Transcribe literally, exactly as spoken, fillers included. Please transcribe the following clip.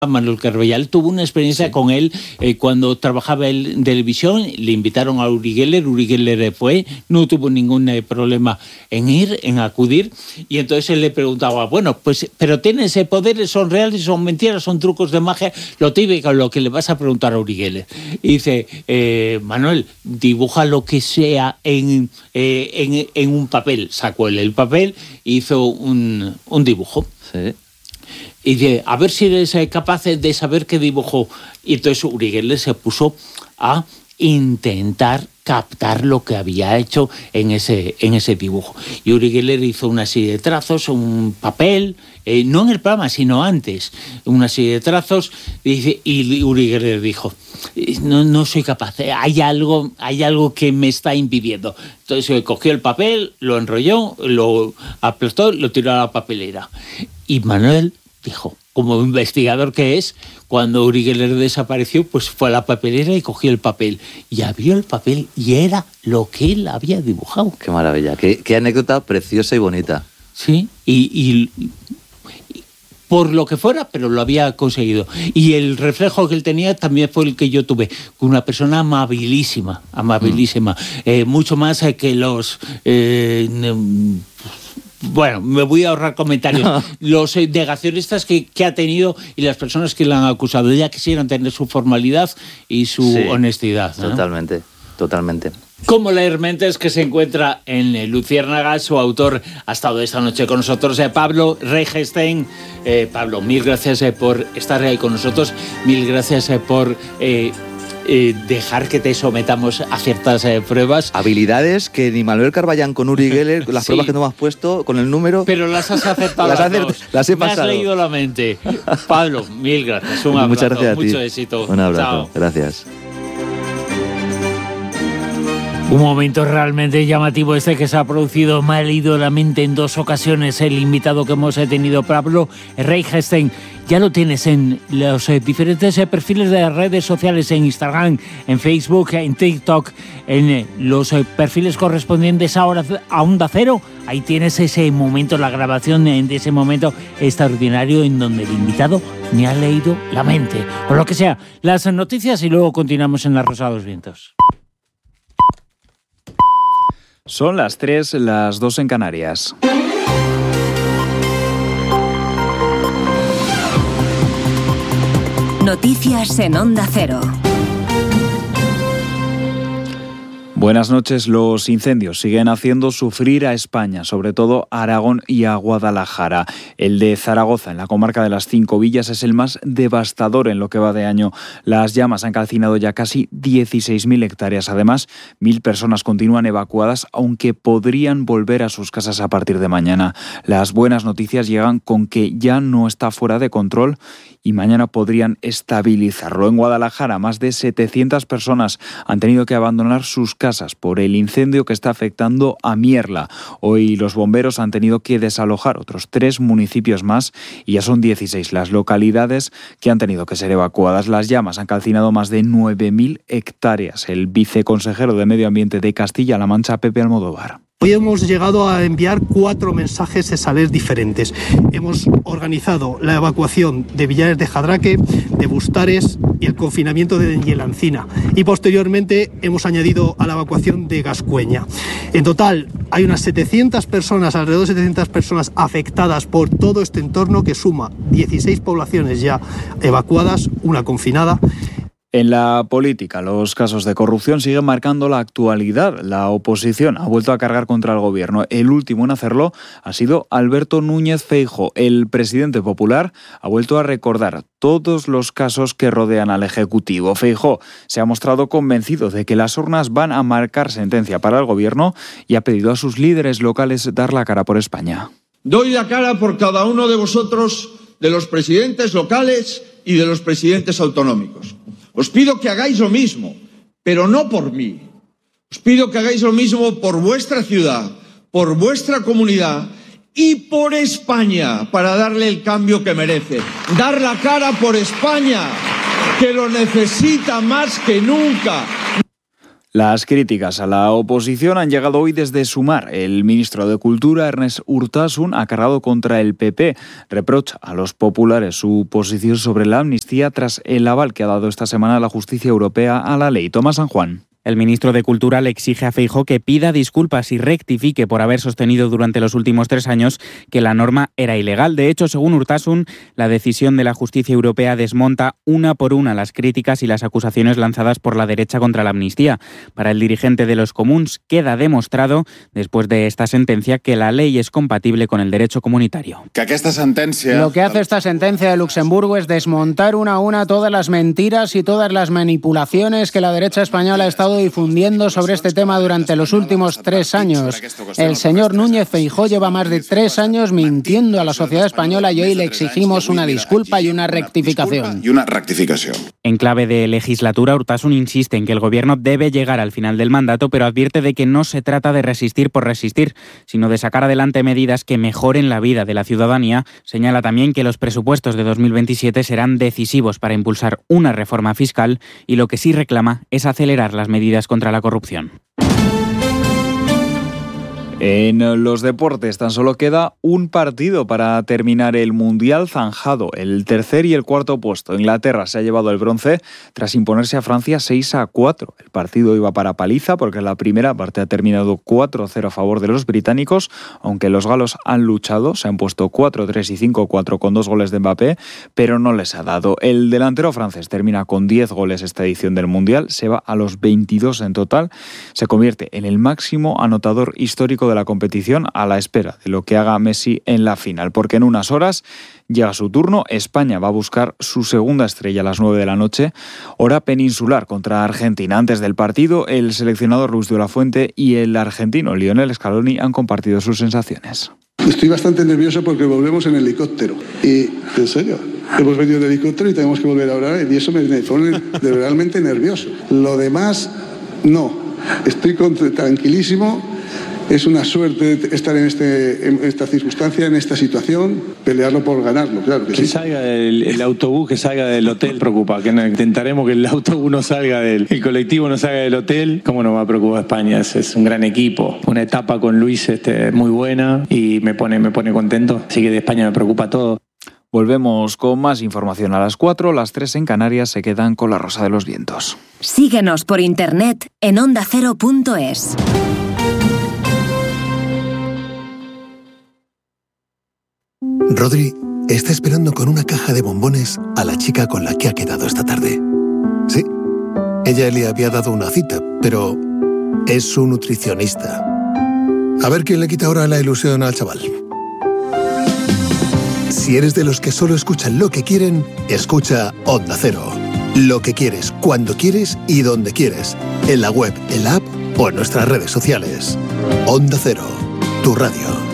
Manuel Carballal tuvo una experiencia sí. con él eh, cuando trabajaba en televisión. Le invitaron a Uri Geller, Uri Geller fue, no tuvo ningún eh, problema en ir, en acudir, y entonces él le preguntaba, bueno, pues, pero tienes eh, poderes, son reales, son mentiras, son trucos de magia, lo típico, lo que le vas a preguntar a Uri Geller. Y dice, eh, Manuel, dibuja lo que sea en, eh, en, en un papel. Sacó él el papel e hizo un, un dibujo. Sí. Y dice, a ver si eres capaz de saber qué dibujó. Y entonces Uri Geller se puso a intentar captar lo que había hecho en ese, en ese dibujo. Y Uri Geller hizo una serie de trazos, un papel, eh, no en el programa, sino antes, una serie de trazos, y, dice, y Uri Geller dijo, no, no soy capaz, hay algo, hay algo que me está impidiendo. Entonces cogió el papel, lo enrolló, lo aplastó, lo tiró a la papelera. Y Manuel dijo, como investigador que es, cuando Uri Geller desapareció, pues fue a la papelera y cogió el papel. Y abrió el papel y era lo que él había dibujado. Qué maravilla, qué, qué anécdota preciosa y bonita. Sí, y, y, y por lo que fuera, pero lo había conseguido. Y el reflejo que él tenía también fue el que yo tuve, una persona amabilísima, amabilísima, mm. eh, mucho más eh, que los... Eh, Bueno, me voy a ahorrar comentarios. No. Los negacionistas que, que ha tenido y las personas que le han acusado, ya quisieran tener su formalidad y su sí, honestidad, ¿no? Totalmente, totalmente. ¿Cómo leer mentes? Que se encuentra en Luciérnagas? Su autor ha estado esta noche con nosotros, eh, Pablo Regenstein. Eh, Pablo, mil gracias eh, por estar ahí con nosotros, mil gracias eh, por... Eh, Eh, dejar que te sometamos a ciertas eh, pruebas. Habilidades que ni Manuel Carballal con Uri Geller, las sí. pruebas que no me has puesto, con el número... Pero las has acertado las, las, acert- las he pasado. Me has leído la mente. Pablo, mil gracias. Un abrazo. Muchas gracias a ti. Mucho éxito. Un abrazo. Chao. Gracias. Un momento realmente llamativo este que se ha producido. Me ha leído la mente en dos ocasiones. El invitado que hemos tenido, Pablo Regenstein. Ya lo tienes en los eh, diferentes eh, perfiles de las redes sociales, en Instagram, en Facebook, en TikTok, en eh, los eh, perfiles correspondientes ahora a Onda Cero. Ahí tienes ese momento, la grabación de ese momento extraordinario en donde el invitado me ha leído la mente. O lo que sea, las noticias y luego continuamos en La Rosa de los Vientos. Son las tres, las dos en Canarias. Noticias en Onda Cero. Buenas noches. Los incendios siguen haciendo sufrir a España, sobre todo a Aragón y a Guadalajara. El de Zaragoza, en la comarca de las Cinco Villas, es el más devastador en lo que va de año. Las llamas han calcinado ya casi dieciséis mil hectáreas. Además, mil personas continúan evacuadas, aunque podrían volver a sus casas a partir de mañana. Las buenas noticias llegan con que ya no está fuera de control y mañana podrían estabilizarlo. En Guadalajara, más de setecientas personas han tenido que abandonar sus casas por el incendio que está afectando a Mierla. Hoy los bomberos han tenido que desalojar otros tres municipios más y ya son dieciséis las localidades que han tenido que ser evacuadas. Las llamas han calcinado más de nueve mil hectáreas. El viceconsejero de Medio Ambiente de Castilla-La Mancha, Pepe Almodóvar. Hoy hemos llegado a enviar cuatro mensajes exales diferentes. Hemos organizado la evacuación de Villares de Jadraque, de Bustares y el confinamiento de Yelancina. Y posteriormente hemos añadido a la evacuación de Gascueña. En total hay unas setecientas personas, alrededor de setecientas personas afectadas por todo este entorno, que suma dieciséis poblaciones ya evacuadas, una confinada. En la política, los casos de corrupción siguen marcando la actualidad. La oposición ha vuelto a cargar contra el gobierno. El último en hacerlo ha sido Alberto Núñez Feijóo. El presidente popular ha vuelto a recordar todos los casos que rodean al Ejecutivo. Feijóo se ha mostrado convencido de que las urnas van a marcar sentencia para el gobierno y ha pedido a sus líderes locales dar la cara por España. Doy la cara por cada uno de vosotros, de los presidentes locales y de los presidentes autonómicos. Os pido que hagáis lo mismo, pero no por mí. Os pido que hagáis lo mismo por vuestra ciudad, por vuestra comunidad y por España, para darle el cambio que merece. Dar la cara por España, que lo necesita más que nunca. Las críticas a la oposición han llegado hoy desde Sumar. El ministro de Cultura, Ernest Urtasun, ha cargado contra el P P. Reprocha a los populares su posición sobre la amnistía tras el aval que ha dado esta semana la justicia europea a la ley. Tomás San Juan. El ministro de Cultura le exige a Feijóo que pida disculpas y rectifique por haber sostenido durante los últimos tres años que la norma era ilegal. De hecho, según Urtasun, la decisión de la justicia europea desmonta una por una las críticas y las acusaciones lanzadas por la derecha contra la amnistía. Para el dirigente de los comuns queda demostrado, después de esta sentencia, que la ley es compatible con el derecho comunitario. Que aquesta sentencia... Lo que hace esta sentencia de Luxemburgo es desmontar una a una todas las mentiras y todas las manipulaciones que la derecha española ha estado difundiendo sobre este tema durante los últimos tres años. El señor Núñez Feijóo lleva más de tres años mintiendo a la sociedad española y hoy le exigimos una disculpa y una rectificación. Y una rectificación. En clave de legislatura, Urtasun insiste en que el gobierno debe llegar al final del mandato, pero advierte de que no se trata de resistir por resistir, sino de sacar adelante medidas que mejoren la vida de la ciudadanía. Señala también que los presupuestos de dos mil veintisiete serán decisivos para impulsar una reforma fiscal y lo que sí reclama es acelerar las medidas medidas contra la corrupción. En los deportes tan solo queda un partido para terminar el Mundial zanjado, el tercer y el cuarto puesto. Inglaterra se ha llevado el bronce tras imponerse a Francia seis a cuatro. El partido iba para paliza porque la primera parte ha terminado cuatro a cero a favor de los británicos, aunque los galos han luchado, se han puesto cuatro a tres y cinco a cuatro con dos goles de Mbappé, pero no les ha dado. El delantero francés termina con diez goles esta edición del Mundial, se va a los veintidós en total, se convierte en el máximo anotador histórico de de la competición a la espera de lo que haga Messi en la final, porque en unas horas llega su turno. España va a buscar su segunda estrella a las nueve de la noche, hora peninsular, contra Argentina. Antes del partido, el seleccionador Luis de la Fuente y el argentino Lionel Scaloni han compartido sus sensaciones. Estoy bastante nervioso porque volvemos en helicóptero. Y, en serio, hemos venido en helicóptero y tenemos que volver ahora y eso me pone de realmente nervioso. Lo demás, no. Estoy tranquilísimo. Es una suerte estar en, este, en esta circunstancia, en esta situación, pelearlo por ganarlo, claro que, que sí. Que salga el, el autobús, que salga del hotel, preocupa. Que no, intentaremos que el autobús no salga del el colectivo no salga del hotel. ¿Cómo no va a preocupar España? Es, es un gran equipo. Una etapa con Luis este, muy buena y me pone, me pone contento. Así que de España me preocupa todo. Volvemos con más información a las cuatro, las tres en Canarias se quedan con la Rosa de los Vientos. Síguenos por internet en onda cero punto es. Rodri está esperando con una caja de bombones a la chica con la que ha quedado esta tarde. Sí, ella le había dado una cita, pero es su nutricionista. A ver quién le quita ahora la ilusión al chaval. Si eres de los que solo escuchan lo que quieren, escucha Onda Cero. Lo que quieres, cuando quieres y donde quieres. En la web, en la app o en nuestras redes sociales. Onda Cero, tu radio.